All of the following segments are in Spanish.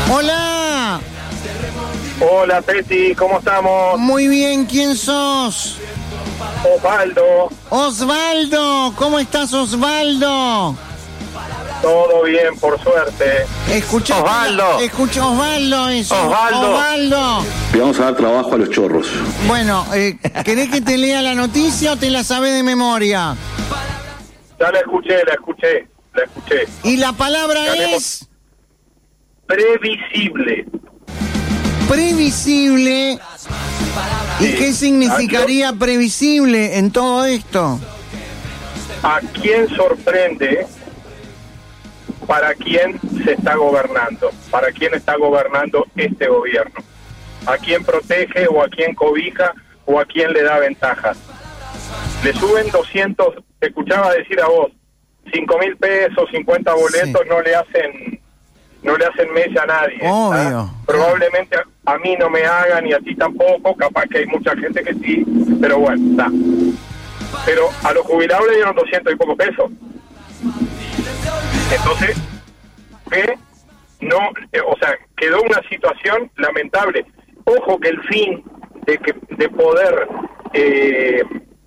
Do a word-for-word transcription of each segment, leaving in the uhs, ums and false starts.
Hola. Hola, Peti, ¿cómo estamos? Muy bien, ¿quién sos? Osvaldo. Osvaldo, ¿cómo estás, Osvaldo? Todo bien, por suerte. Escucha, Osvaldo. Escucha, Osvaldo, eso. Osvaldo. Osvaldo. Le vamos a dar trabajo a los chorros. Bueno, eh, ¿querés que te lea la noticia o te la sabés de memoria? Ya la escuché, la escuché, la escuché. Y la palabra Ganemos. es Previsible. previsible. ¿Y Sí. qué significaría previsible en todo esto? ¿A quién sorprende? ¿Para quién se está gobernando? ¿Para quién está gobernando este gobierno? ¿A quién protege o a quién cobija o a quién le da ventajas? Le suben doscientos, te escuchaba decir a vos, cinco mil pesos, cincuenta boletos, Sí. no le hacen no le hacen mella a nadie. Obvio. ¿ah? Probablemente a, a mí no me hagan y a ti tampoco, capaz que hay mucha gente que sí, pero bueno, está. Pero a los jubilados le dieron doscientos y pocos pesos. Entonces, que no, eh, o sea, quedó una situación lamentable. Ojo que el fin de que de poder eh,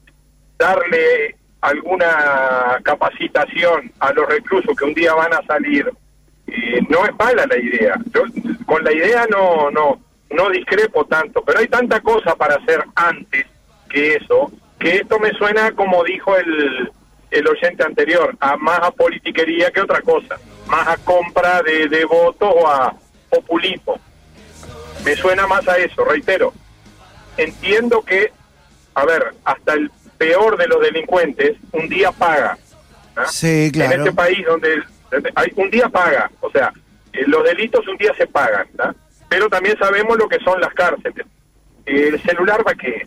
darle alguna capacitación a los reclusos que un día van a salir, eh, no es mala la idea. Yo con la idea no no no discrepo tanto, pero hay tanta cosa para hacer antes que eso, que esto me suena, como dijo el el oyente anterior, a más a politiquería que otra cosa, más a compra de, de votos o a populismo. Me suena más a eso, reitero. Entiendo que, a ver, hasta el peor de los delincuentes un día paga. ¿ah? Sí, claro. En este país donde hay un día paga, o sea, eh, los delitos un día se pagan, ¿tá? Pero también sabemos lo que son las cárceles. ¿El celular va qué?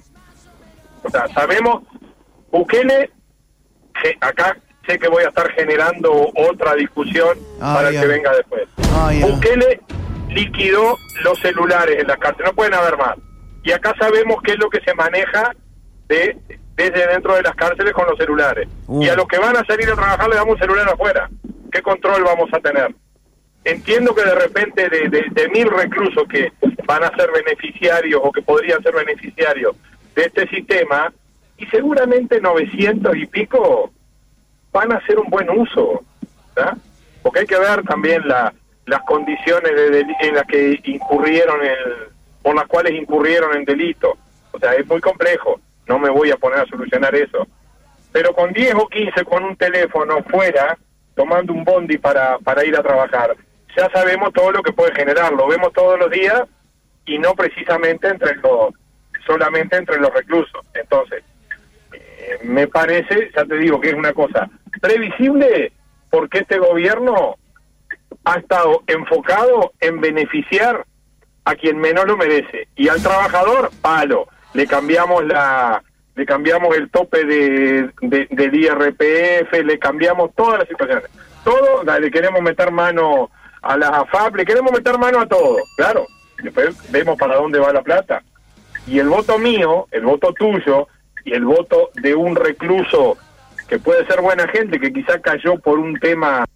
O sea, sabemos, Bukele, que acá sé que voy a estar generando otra discusión Ah, para ya. el que venga después. Ah, ya. Bukele liquidó los celulares en las cárceles, no pueden haber más. Y acá sabemos qué es lo que se maneja de desde dentro de las cárceles con los celulares. Uh. Y a los que van a salir a trabajar le damos un celular afuera. ¿Qué control vamos a tener? Entiendo que de repente de, de, de mil reclusos que van a ser beneficiarios o que podrían ser beneficiarios de este sistema, y seguramente novecientos y pico van a hacer un buen uso, ¿verdad? Porque hay que ver también la, las condiciones de del, en las que incurrieron, el, por las cuales incurrieron en delito. O sea, es muy complejo, no me voy a poner a solucionar eso. Pero con diez o quince con un teléfono fuera, tomando un bondi para, para ir a trabajar, ya sabemos todo lo que puede generar, lo vemos todos los días y no precisamente entre los, solamente entre los reclusos. Entonces, eh, me parece, ya te digo que es una cosa previsible, porque este gobierno ha estado enfocado en beneficiar a quien menos lo merece, y al trabajador, palo, le cambiamos la le cambiamos el tope de, de del I R P F, le cambiamos todas las situaciones, todo, le queremos meter mano a las A F A P, le queremos meter mano a todo, claro, después vemos para dónde va la plata, y el voto mío, el voto tuyo, y el voto de un recluso que puede ser buena gente, que quizá cayó por un tema